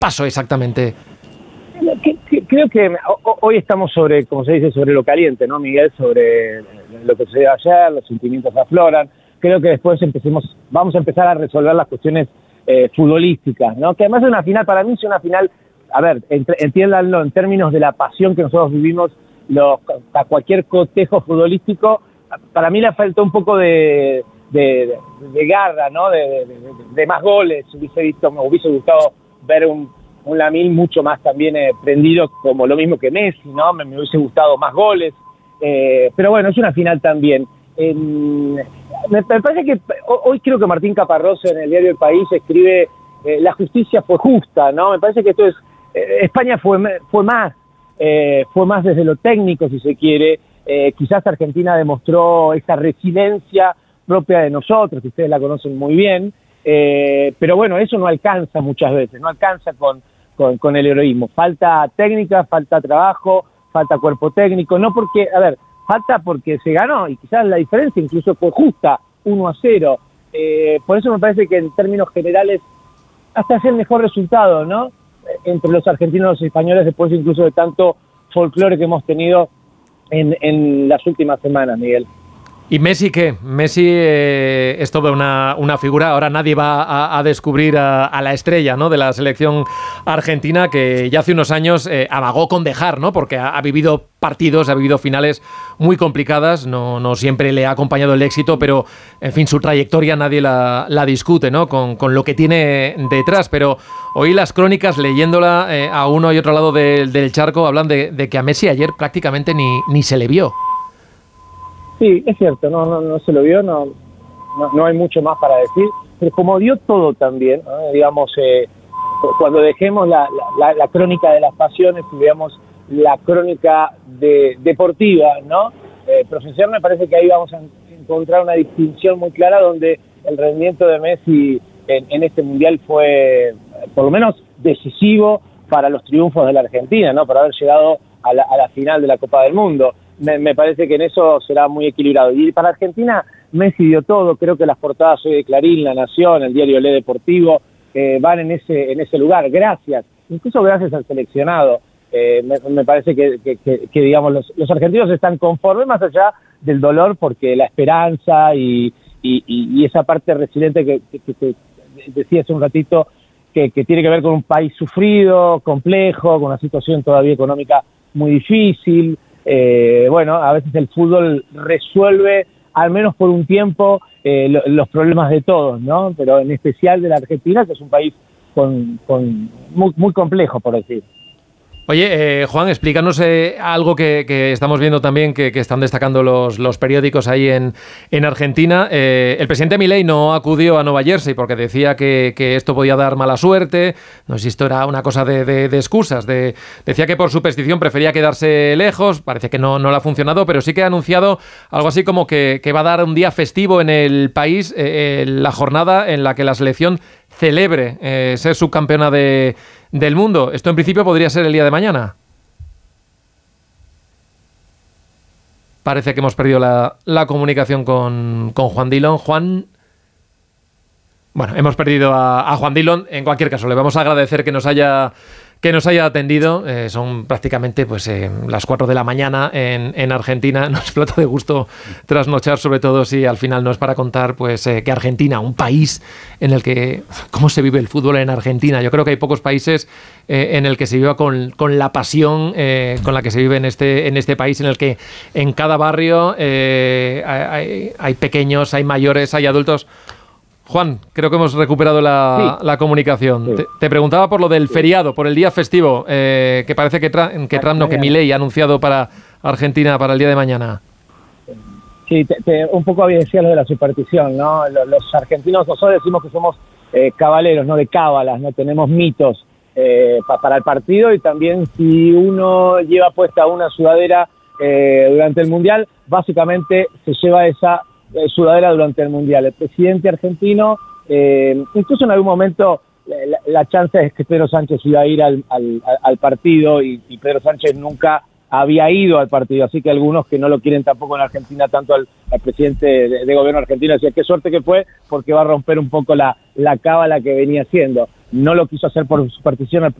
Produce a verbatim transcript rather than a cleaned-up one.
pasó exactamente? Creo que hoy estamos sobre, como se dice, sobre lo caliente, ¿no, Miguel? Sobre lo que sucedió ayer, los sentimientos afloran. Creo que después empecemos, vamos a empezar a resolver las cuestiones eh, futbolísticas, ¿no? Que además es una final, para mí es una final, a ver, entre, entiéndanlo en términos de la pasión que nosotros vivimos, los, a cualquier cotejo futbolístico, para mí le faltó un poco de, de, de, de garra, ¿no? De, de, de, de más goles. Hubiese visto, me hubiese gustado ver un un Lamil mucho más también eh, prendido, como lo mismo que Messi, ¿no? Me, me hubiese gustado más goles, eh, pero bueno, es una final también. Eh, me, me parece que hoy creo que Martín Caparrós en el diario El País escribe eh, la justicia fue justa, ¿no? Me parece que esto es, eh, España fue, fue más, eh, fue más desde lo técnico, si se quiere. Eh, quizás Argentina demostró esa resiliencia propia de nosotros, que ustedes la conocen muy bien, eh, pero bueno, eso no alcanza muchas veces, no alcanza con Con, con el heroísmo. Falta técnica, falta trabajo, falta cuerpo técnico, no porque, a ver, falta porque se ganó y quizás la diferencia incluso fue justa, uno a cero. Eh, por eso me parece que en términos generales hasta es el mejor resultado, ¿no? Entre los argentinos y los españoles, después incluso de tanto folclore que hemos tenido en, en las últimas semanas, Miguel. ¿Y Messi qué? Messi eh, es toda una, una figura. Ahora nadie va a, a descubrir a, a la estrella, ¿no?, de la selección argentina, que ya hace unos años eh, amagó con dejar, ¿no?, porque ha, ha vivido partidos, ha vivido finales muy complicadas. No, no siempre le ha acompañado el éxito, pero, en fin, su trayectoria nadie la, la discute, ¿no?, con, con lo que tiene detrás. Pero hoy las crónicas, leyéndola eh, a uno y otro lado de, del charco, hablan de, de que a Messi ayer prácticamente ni, ni se le vio. Sí, es cierto, no, no, no se lo vio, no, no, no hay mucho más para decir, pero como dio todo también, ¿no? Digamos, eh, cuando dejemos la, la, la crónica de las pasiones y veamos la crónica de, deportiva, ¿no? Eh, profesional, me parece que ahí vamos a encontrar una distinción muy clara donde el rendimiento de Messi en, en este Mundial fue, por lo menos, decisivo para los triunfos de la Argentina, ¿no? Para haber llegado a la, a la final de la Copa del Mundo. Me, me parece que en eso será muy equilibrado. Y para Argentina, Messi dio todo. Creo que las portadas hoy de Clarín, La Nación, el diario Le Deportivo, eh, van en ese en ese lugar. Gracias, incluso gracias al seleccionado. Eh, me, me parece que, que, que, que digamos, los, los argentinos están conformes, más allá del dolor, porque la esperanza y, y, y esa parte resiliente que, que, que, que decía hace un ratito, que, que tiene que ver con un país sufrido, complejo, con una situación todavía económica muy difícil. Eh, bueno, a veces el fútbol resuelve, al menos por un tiempo, eh, lo, los problemas de todos, ¿no? Pero en especial de la Argentina, que es un país con, con muy, muy complejo, por decir. Oye, eh, Juan, explícanos eh, algo que, que estamos viendo también, que, que están destacando los, los periódicos ahí en, en Argentina. Eh, el presidente Milei no acudió a Nueva Jersey porque decía que, que esto podía dar mala suerte. No sé si esto era una cosa de, de, de excusas. De, decía que por superstición prefería quedarse lejos. Parece que no, no le ha funcionado, pero sí que ha anunciado algo así como que, que va a dar un día festivo en el país, eh, la jornada en la que la selección celebre eh, ser subcampeona de, del mundo. Esto en principio podría ser el día de mañana. Parece que hemos perdido la, la comunicación con, con Juan Dillon. Juan... Bueno, hemos perdido a, a Juan Dillon. En cualquier caso, le vamos a agradecer que nos haya... que nos haya atendido. Eh, son prácticamente pues eh, las cuatro de la mañana en, en Argentina. Nos explota de gusto trasnochar, sobre todo si al final no es para contar pues eh, que Argentina, un país en el que... ¿Cómo se vive el fútbol en Argentina? Yo creo que hay pocos países eh, en el que se viva con, con la pasión eh, con la que se vive en este, en este país, en el que en cada barrio eh, hay, hay pequeños, hay mayores, hay adultos. Juan, creo que hemos recuperado la, sí. la comunicación. Sí. Te, te preguntaba por lo del feriado, por el día festivo, eh, que parece que, tra- que Trump, no, que Milei ha anunciado para Argentina para el día de mañana. Sí, te, te, un poco había decía lo de la superstición, ¿no? Los, los argentinos, nosotros decimos que somos eh, cabaleros, no de cábalas, no tenemos mitos eh, pa, para el partido, y también si uno lleva puesta una sudadera eh, durante el Mundial, básicamente se lleva esa Eh, sudadera durante el Mundial. El presidente argentino, eh, incluso en algún momento la, la chance es que Pedro Sánchez iba a ir al, al, al partido y, y Pedro Sánchez nunca había ido al partido, así que algunos que no lo quieren tampoco en Argentina, tanto al, al presidente de, de gobierno argentino, decía qué suerte que fue, porque va a romper un poco la, la cábala que venía haciendo. No lo quiso hacer por superstición al